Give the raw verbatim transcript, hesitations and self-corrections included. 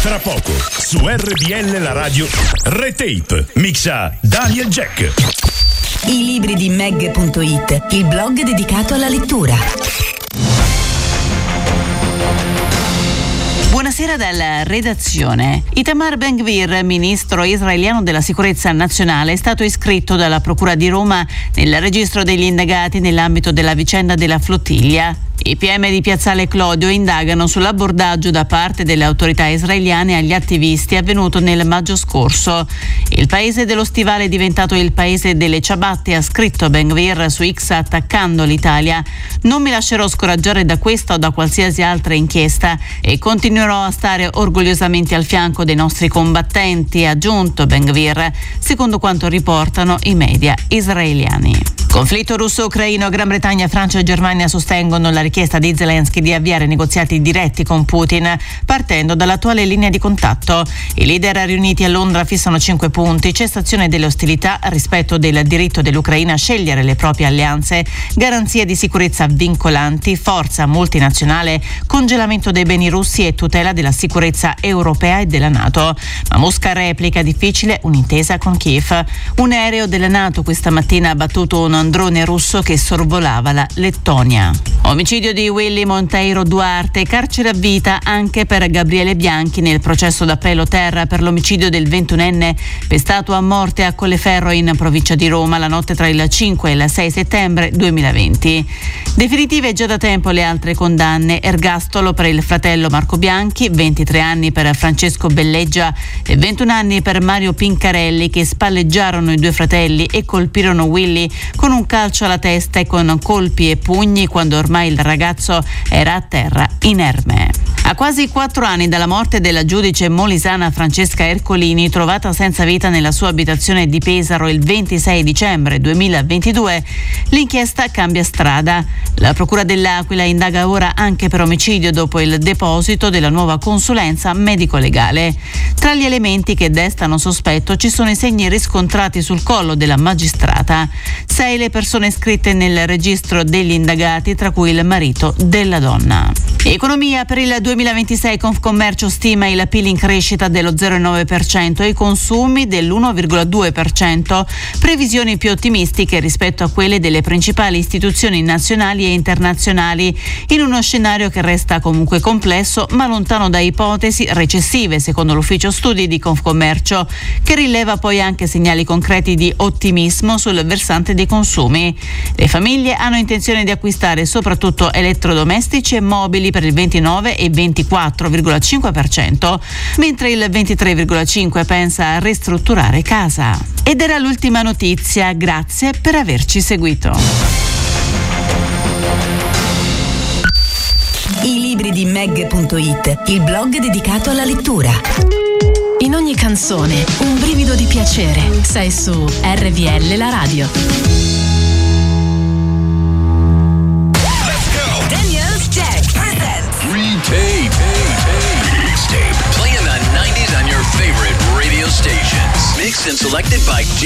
Tra poco, su R B L la radio, Retape, mixa Daniel Jack. I libri di Meg punto it, il blog dedicato alla lettura. Buonasera dalla redazione. Itamar Ben-Gvir, ministro israeliano della sicurezza nazionale, è stato iscritto dalla Procura di Roma nel registro degli indagati nell'ambito della vicenda della flottiglia. I P M di Piazzale Clodio indagano sull'abbordaggio da parte delle autorità israeliane agli attivisti avvenuto nel maggio scorso. Il paese dello stivale è diventato il paese delle ciabatte, ha scritto Ben-Gvir su X attaccando l'Italia. Non mi lascerò scoraggiare da questa o da qualsiasi altra inchiesta e continuerò a stare orgogliosamente al fianco dei nostri combattenti, ha aggiunto Ben-Gvir, secondo quanto riportano i media israeliani. Conflitto russo-ucraino, Gran Bretagna, Francia e Germania sostengono la richiesta di Zelensky di avviare negoziati diretti con Putin partendo dall'attuale linea di contatto. I leader riuniti a Londra fissano cinque punti: cessazione delle ostilità, rispetto del diritto dell'Ucraina a scegliere le proprie alleanze, garanzie di sicurezza vincolanti, forza multinazionale, congelamento dei beni russi e tutela della sicurezza europea e della NATO. Ma Mosca replica: difficile un'intesa con Kiev. Un aereo della NATO questa mattina ha battuto un drone russo che sorvolava la Lettonia. Omicidio di Willy Monteiro Duarte, carcere a vita anche per Gabriele Bianchi nel processo d'appello terra per l'omicidio del ventunenne pestato a morte a Colleferro in provincia di Roma la notte tra il cinque e il sei settembre duemilaventi. Definitive già da tempo le altre condanne: ergastolo per il fratello Marco Bianchi, ventitré anni per Francesco Belleggia e ventuno anni per Mario Pincarelli, che spalleggiarono i due fratelli e colpirono Willy con un calcio alla testa e con colpi e pugni quando ormai il ragazzo era a terra inerme. A quasi quattro anni dalla morte della giudice molisana Francesca Ercolini, trovata senza vita nella sua abitazione di Pesaro il ventisei dicembre duemilaventidue, l'inchiesta cambia strada. La Procura dell'Aquila indaga ora anche per omicidio dopo il deposito della nuova consulenza medico-legale. Tra gli elementi che destano sospetto ci sono i segni riscontrati sul collo della magistrata. Sei le persone iscritte nel registro degli indagati, tra cui il marito della donna. Economia: per il duemilaventisei Confcommercio stima il P I L in crescita dello zero virgola nove per cento e i consumi dell'uno virgola due per cento, previsioni più ottimistiche rispetto a quelle delle principali istituzioni nazionali e internazionali, in uno scenario che resta comunque complesso ma lontano da ipotesi recessive, secondo l'ufficio studi di Confcommercio, che rileva poi anche segnali concreti di ottimismo sul versante dei consumi. Le famiglie hanno intenzione di acquistare soprattutto elettrodomestici e mobili per il ventinove e ventiquattro virgola cinque per cento, mentre il ventitré virgola cinque per cento pensa a ristrutturare casa. Ed era l'ultima notizia, grazie per averci seguito. I libri di Meg punto it, il blog dedicato alla lettura. In ogni canzone un brivido di piacere. Sei su R V L la radio. Let's go. Daniel Jack presents Retape. Mixtape. Playing the nineties on your favorite radio stations. Mixed and selected by